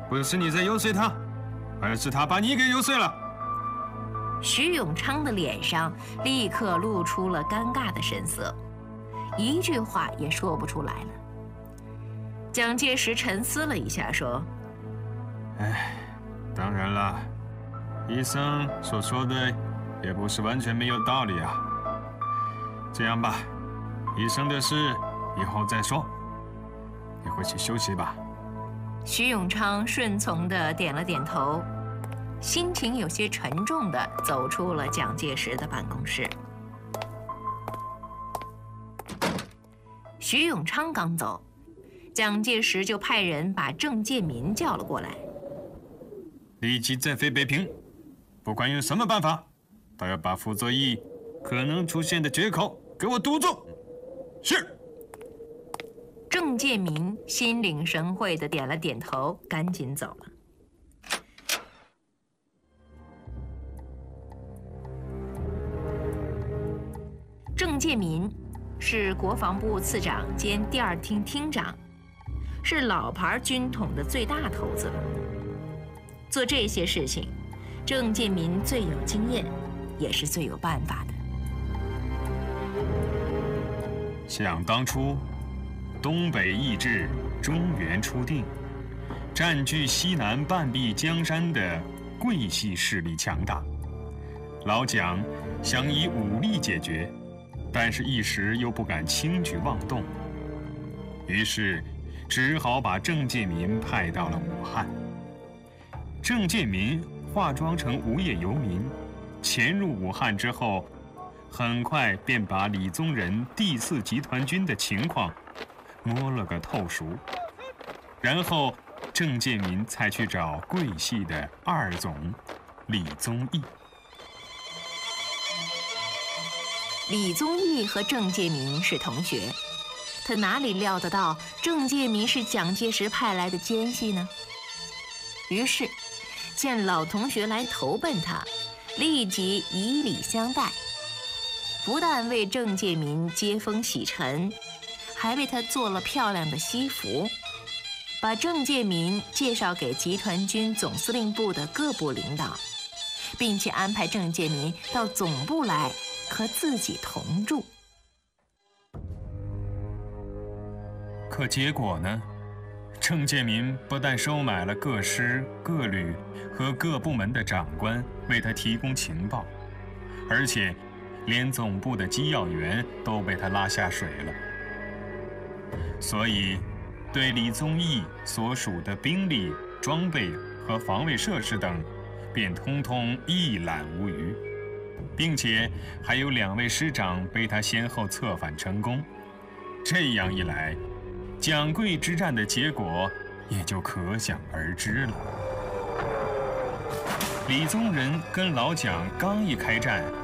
不是你在游说他，而是他把你给游说了。 徐永昌的脸上立刻露出了尴尬的神色，一句话也说不出来了。蒋介石沉思了一下，说：“ 当然了，医生所说的也不是完全没有道理啊。这样吧，医生的事以后再说，你回去休息吧。” 徐永昌顺从地点了点头，心情有些沉重地走出了蒋介石的办公室。徐永昌刚走，蒋介石就派人把郑介民叫了过来， 立即再飞北平，不管用什么办法，都要把傅作义可能出现的缺口给我堵住。是。 郑介民心领神会地点了点头，赶紧走了。郑介民是国防部次长兼第二厅厅长，是老牌军统的最大头子了。做这些事情，郑介民最有经验，也是最有办法的。 想当初，东北易帜，中原初定，占据西南半壁江山的桂系势力强大。老蒋想以武力解决，但是一时又不敢轻举妄动，于是只好把郑介民派到了武汉。郑介民化妆成无业游民，潜入武汉之后，很快便把李宗仁第4集团军的情况摸了个透熟。然后郑介民才去找桂系的二总李宗义。 李宗义和郑介民是同学，他哪里料得到郑介民是蒋介石派来的奸细呢？于是见老同学来投奔他，立即以礼相待，不但为郑介民接风洗尘，还为他做了漂亮的西服，把郑介民介绍给集团军总司令部的各部领导，并且安排郑介民到总部来和自己同住。 可结果呢？郑介民不但收买了各师、各旅和各部门的长官为他提供情报，而且连总部的机要员都被他拉下水了。所以，对李宗义所属的兵力、装备和防卫设施等，便通通一览无余，并且还有2位师长被他先后策反成功。这样一来，蒋桂之战的结果也就可想而知了。李宗仁跟老蒋刚一开战，